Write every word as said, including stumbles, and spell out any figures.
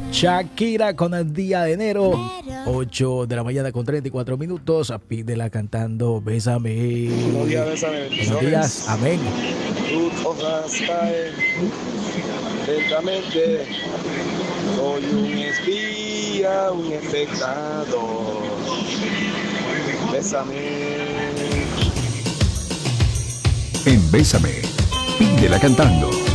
Shakira con el día de enero, ocho de la mañana con treinta y cuatro minutos. Pídela cantando Bésame. Buenos días, bésame. Buenos días, amén. Tus hojas caen lentamente. Soy un espía, un espectador. Bésame. En Bésame, pídela cantando.